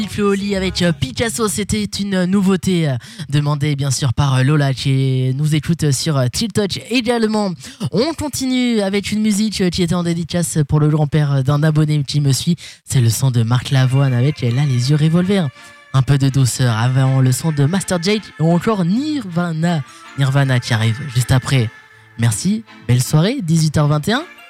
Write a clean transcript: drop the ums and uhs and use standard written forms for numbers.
Oli avec Picasso, c'était une nouveauté demandée bien sûr par Lola qui nous écoute sur Tilt Touch également. On continue avec une musique qui était en dédicace pour le grand-père d'un abonné qui me suit. C'est le son de Marc Lavoine avec là les yeux revolver. Un peu de douceur avant le son de Master Jake ou encore Nirvana qui arrive juste après. Merci, belle soirée, 18h21.